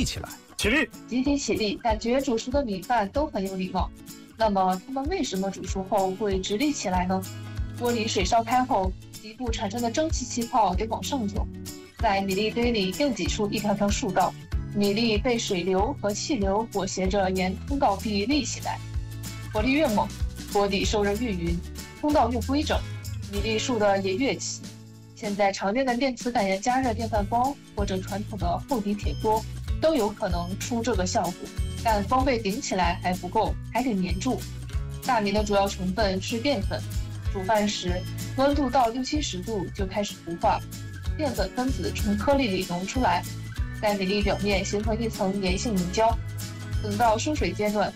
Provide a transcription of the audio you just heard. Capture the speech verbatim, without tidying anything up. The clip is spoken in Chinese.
起来。 起立！ 集体起立，感觉煮熟的米饭都很有礼貌。那么它们为什么煮熟后会直立起来呢？锅里水烧开后，底部产生的蒸汽气泡得往上涌，在米粒堆里又挤出一条条竖道，米粒被水流和气流裹挟着沿通道壁立起来。火力越猛，锅底受热越匀，通道越规整，米粒竖的也越齐。现在常见的电磁感应加热电饭煲或者传统的厚底铁锅都有可能出这个效果，但光被顶起来还不够，还得粘住。大米的主要成分是淀粉，煮饭时温度到六七十度就开始糊化，淀粉分子从颗粒里溶出来，在米粒表面形成一层粘性凝胶。等到收水阶段，